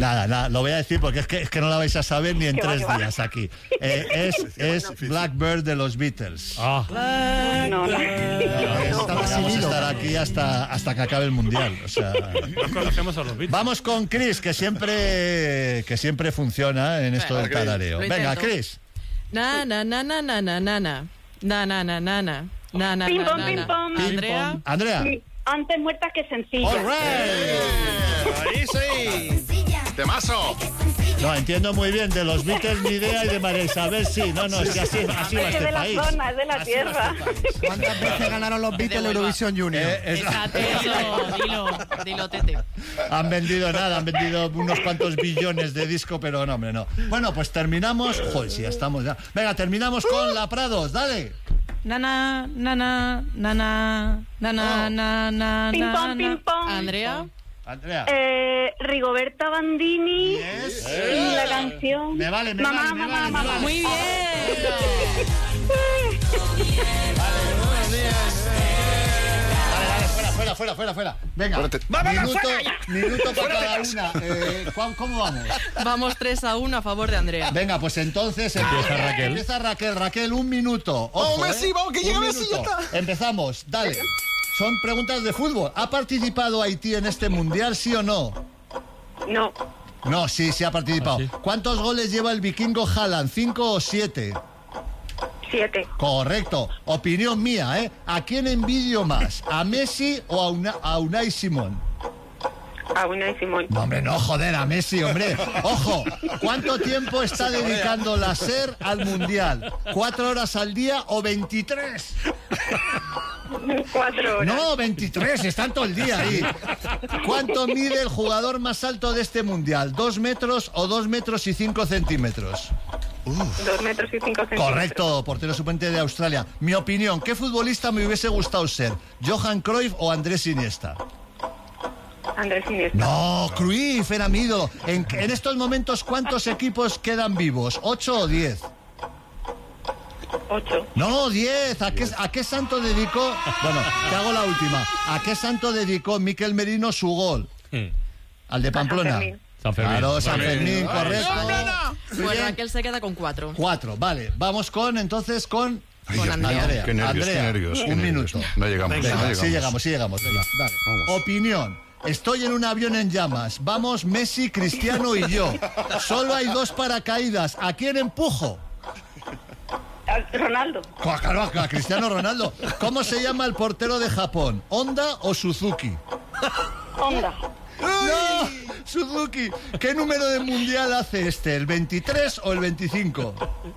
Nada, lo voy a decir porque es que no la vais a saber ni en 3 días aquí. Es Blackbird de los Beatles. No. Vamos a estar aquí hasta que acabe el Mundial. O sea, no conocemos a los Beatles. Vamos con Chris, que siempre funciona en esto del tarareo. Venga, Chris. Na na na na na na na na na na na na na na na. Pim pom, pim pom. Andrea. Sí, antes muerta que sencilla. All right. Ahí sí. ¡Temazo! No, entiendo muy bien, de los Beatles ni idea y de María Isabel sí. No, es que así va Es este de la país. zona, es de la tierra. ¿Cuántas veces ganaron los Beatles Eurovision Junior? Dilo, Tete. Han vendido unos cuantos billones de disco, pero no, hombre, no. Bueno, pues terminamos. Joder, sí, ya estamos ya. Venga, terminamos con la Prados, dale. Nana, nana, nana, nana, nana, Pim pom, pim pom. Andrea. Rigoberta Bandini. Yes. Y la canción. Me vale. Mamá. Muy bien. Dale, fuera. Venga, minuto para cada una. ¿Cómo vamos? Vamos 3-1 a favor de Andrea. Venga, pues entonces empieza Raquel, 1 minuto. Ojo, Messi, vamos, que llega Messi, ya está. Empezamos, dale. Son preguntas de fútbol. ¿Ha participado Haití en este mundial, sí o no? No. No, sí ha participado. ¿Ah, sí? ¿Cuántos goles lleva el vikingo Haaland? ¿5 o 7? 7. Correcto. Opinión mía, ¿eh? ¿A quién envidio más? ¿A Messi o a Unai Simón? A Unai Simón. No, hombre, no, joder, a Messi, hombre. Ojo, ¿cuánto tiempo está dedicando la SER al Mundial? ¿4 horas al día o 23? 4 horas. No, 23, están todo el día ahí. ¿Cuánto mide el jugador más alto de este Mundial? ¿2 metros o 2 metros y 5 centímetros? 2 metros y 5 centímetros. Correcto, portero suplente de Australia. Mi opinión, ¿qué futbolista me hubiese gustado ser? ¿Johan Cruyff o Andrés Iniesta? Andrés Iniesta. No, Cruyff era mi ídolo. En estos momentos, ¿cuántos equipos quedan vivos? ¿8 o 10? 8. No, 10. ¿A qué santo dedicó? Bueno, te hago la última. ¿A qué santo dedicó Miquel Merino su gol? ¿Al de Pamplona? San Fermín. Claro, San Fermín, correcto. Pues Raquel se queda con 4. 4, vale. Vamos con Andrea. Qué nervios. Un minuto. No llegamos. Venga, sí llegamos. Venga, dale. Vamos. Opinión. Estoy en un avión en llamas. Vamos Messi, Cristiano y yo. Solo hay 2 paracaídas. ¿A quién empujo? Ronaldo. Claro, a Cristiano Ronaldo. ¿Cómo se llama el portero de Japón? ¿Honda o Suzuki? Honda. ¡No! Suzuki. ¿Qué número de mundial hace este? ¿El 23 o el 25?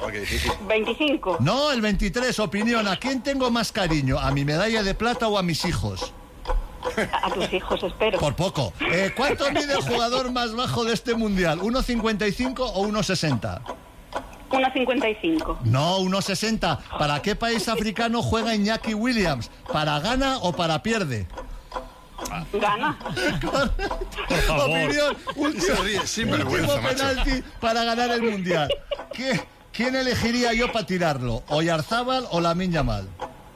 25. No, el 23. Opinión. ¿A quién tengo más cariño? ¿A mi medalla de plata o a mis hijos? A tus hijos, espero. Por poco. ¿Cuánto mide el jugador más bajo de este mundial? ¿1,55 o 1,60? 1,55. No, 1,60. ¿Para qué país africano juega Iñaki Williams? ¿Para gana o para pierde? Gana. Por favor. Opinión. Último penalti para ganar el mundial. ¿Quién elegiría yo para tirarlo? ¿Oyarzábal o Lamine Yamal?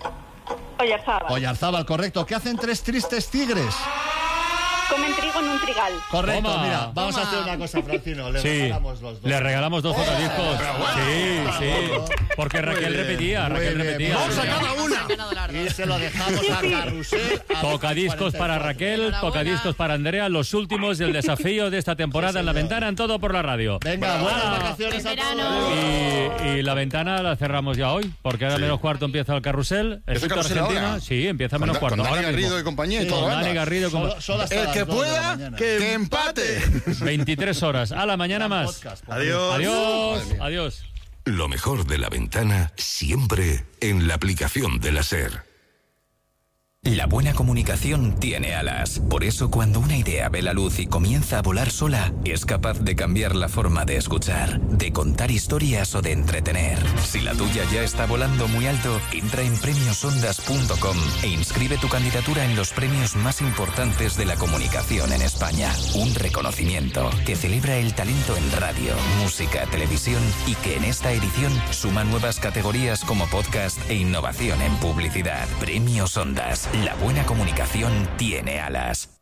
Oyarzábal, correcto. ¿Qué hacen 3 tristes tigres? Comen trigo en un trigal. Correcto, Toma. mira, vamos a hacer una cosa, Francino. Le regalamos los 2. Le regalamos 2 tocadiscos. Sí. Porque Raquel repetía. Vamos a cada una. Y se lo dejamos a Carrusel. Tocadiscos para Raquel, tocadiscos para Andrea, los últimos del desafío de esta temporada en La Ventana, en Todo por la Radio. Venga, buenas vacaciones a todos. Y la ventana la cerramos ya hoy, porque ahora menos cuarto empieza el carrusel. ¿Empieza el carrusel Argentina, ahora? sí, empieza menos cuarto. Con Dani Ahora mismo. Garrido y compañía y todo. Con Dani Garrido y compañía. Solo hasta El las que 2 de la pueda, mañana. que empate. 23 horas. A la mañana más. Podcast, Adiós. Adiós. Madre mía. Adiós. Lo mejor de La Ventana siempre en la aplicación de la SER. La buena comunicación tiene alas. Por eso, cuando una idea ve la luz y comienza a volar sola, es capaz de cambiar la forma de escuchar, de contar historias o de entretener. Si la tuya ya está volando muy alto, entra en premiosondas.com e inscribe tu candidatura en los premios más importantes de la comunicación en España. Un reconocimiento que celebra el talento en radio, música, televisión y que en esta edición suma nuevas categorías como podcast e innovación en publicidad. Premios Ondas. La buena comunicación tiene alas.